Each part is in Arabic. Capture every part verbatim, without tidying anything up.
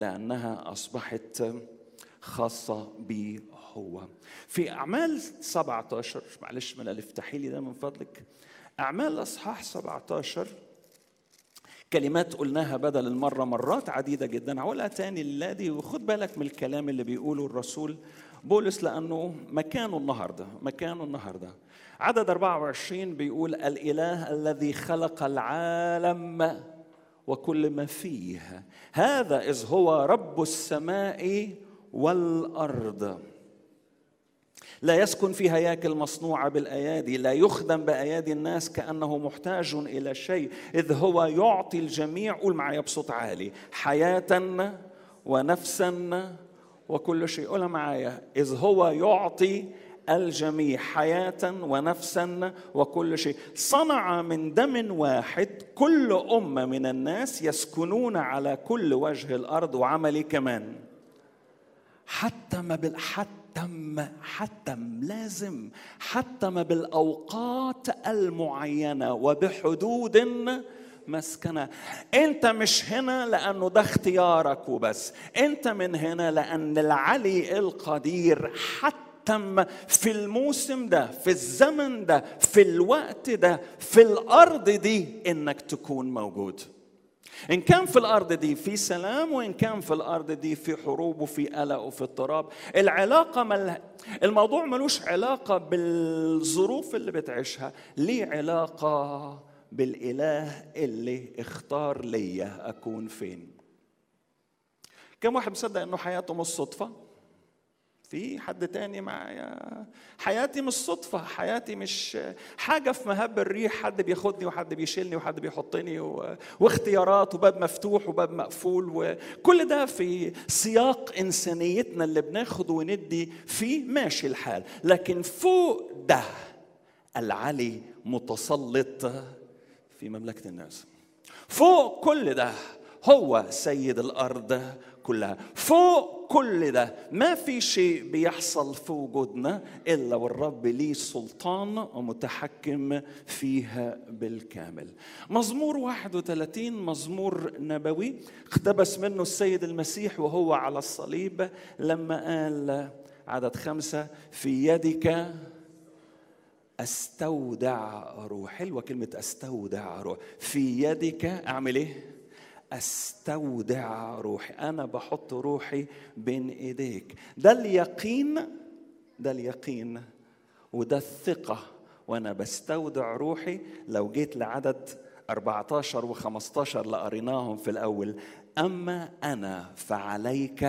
لأنها أصبحت خاصة به هو. في أعمال سبعة عشر، معلش من الافتحي لي ده من فضلك، أعمال أصحاح سبعة عشر، كلمات قلناها بدل المرة مرات عديدة جدا، هقولها تاني الليلة دي، وخد بالك من الكلام اللي بيقوله الرسول بولس لأنه مكانه النهاردة مكانه النهاردة. عدد أربعة وعشرين بيقول: الإله الذي خلق العالم وكل ما فيه، هذا إذ هو رب السماء والأرض، لا يسكن في هياكل مصنوعة بالأيادي، لا يخدم بأيادي الناس كأنه محتاج إلى شيء، إذ هو يعطي الجميع، قول معايا بصوت عالي، حياة ونفسا وكل شيء. قولها معايا: إذ هو يعطي الجميع حياة ونفسا وكل شيء، صنع من دم واحد كل أمة من الناس يسكنون على كل وجه الأرض، وعملي كمان حتم بالحتم حتم لازم حتم بالأوقات المعينة وبحدود مسكنة. انت مش هنا لأنه ده اختيارك وبس، انت من هنا لأن العلي القدير حتم في الموسم ده، في الزمن ده، في الوقت ده، في الأرض دي، انك تكون موجود. إن كان في الأرض دي في سلام، وإن كان في الأرض دي في حروب وفي قلق وفي اضطراب. العلاقة مل... الموضوع ملوش علاقة بالظروف اللي بتعيشها، ليه علاقة بالإله اللي اختار ليا أكون فين. كم واحد مصدق إنه حياته مش صدفة؟ في حد تاني معايا؟ حياتي مش صدفة، حياتي مش حاجة في مهب الريح، حد بياخدني وحد بيشيلني وحد بيحطني و... واختيارات وباب مفتوح وباب مقفول، وكل ده في سياق إنسانيتنا اللي بناخد وندي فيه ماشي الحال. لكن فوق ده العلي متسلط في مملكة الناس. فوق كل ده هو سيد الأرض كلها. فوق كل ده ما في شيء بيحصل في وجودنا إلا والرب ليه سلطان ومتحكم فيها بالكامل. مزمور واحد وثلاثين مزمور نبوي اقتبس منه السيد المسيح وهو على الصليب، لما قال عدد خمسة: في يدك أستودع روح. حلوة كلمة أستودع روح. في يدك أعمل إيه؟ أستودع روحي. أنا بحط روحي بين إيديك. ده اليقين، ده اليقين وده الثقة. وأنا بستودع روحي. لو جيت لعدد أربعة عشر وخمسة عشر لقريناهم في الأول: أما أنا فعليك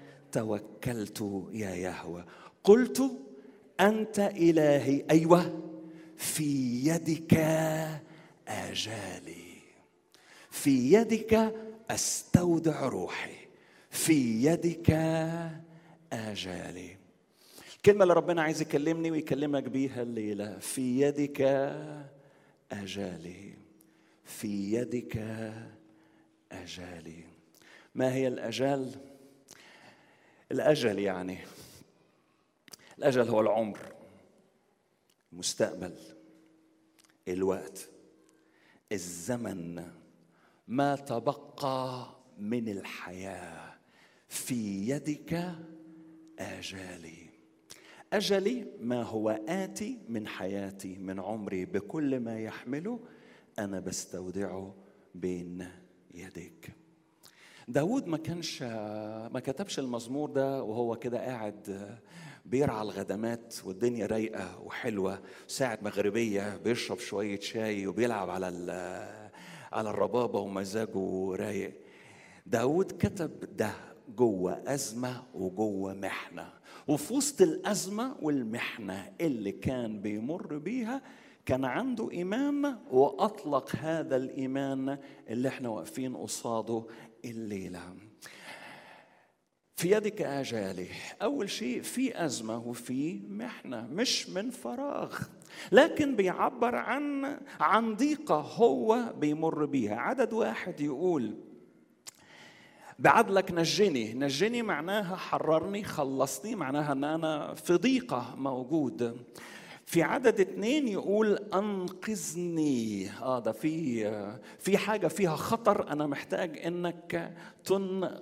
توكلت يا يهوه، قلت أنت إلهي. أيوة، في يدك آجالي، في يدك أستودع روحي، في يدك آجالي. الكلمة اللي ربنا عايز يكلمني ويكلمك بيها الليلة: في يدك آجالي، في يدك آجالي. ما هي الأجال؟ الأجل يعني الأجل هو العمر، المستقبل، الوقت، الزمن، ما تبقى من الحياة. في يدك آجالي. أجلي ما هو آتي من حياتي، من عمري، بكل ما يحمله، أنا بستودعه بين يديك. داود ما كانش ما كتبش المزمور ده وهو كده قاعد بيرعى الغدمات والدنيا رايقة وحلوة، ساعة مغربية بيشرب شوية شاي وبيلعب على على الربابة ومزاجه رايق. داود كتب ده جوه أزمة وجوه محنة، وفي وسط الأزمة والمحنة اللي كان بيمر بيها كان عنده إيمان، وأطلق هذا الإيمان اللي احنا واقفين قصاده الليلة. في يدك آجالي. أول شيء في أزمة وفي محنة، مش من فراغ، لكن بيعبر عن عن ضيقة هو بيمر بيها. عدد واحد يقول: بعدلك نجني. نجني معناها حررني، خلصني، معناها أن أنا في ضيقة موجود. في عدد اتنين يقول: أنقذني. آه ده في في حاجة فيها خطر، أنا محتاج إنك تنقذني.